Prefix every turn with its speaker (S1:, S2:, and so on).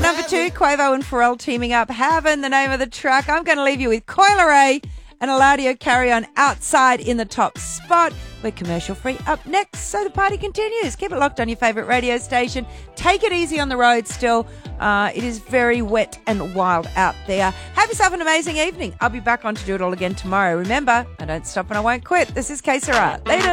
S1: number 2, Quavo and Pharrell teaming up. Having the name of the track. I'm going to leave you with Coil Ray and Eladio Carry On Outside in the top spot. We're commercial free up next, so the party continues. Keep it locked on your favourite radio station. Take it easy on the road still. It is very wet and wild out there. Have yourself an amazing evening. I'll be back on to do it all again tomorrow. Remember, I don't stop and I won't quit. This is Que Sera. Later.